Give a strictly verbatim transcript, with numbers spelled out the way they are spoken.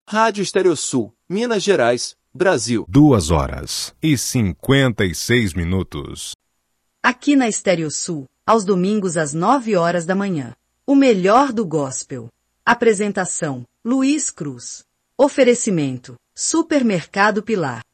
Rádio Estereosul, Minas Gerais, Brasil. Duas horas e cinquenta e seis minutos. Aqui na Estereosul, aos domingos às nove horas da manhã. O melhor do gospel. Apresentação, Luiz Cruz. Oferecimento, Supermercado Pilar.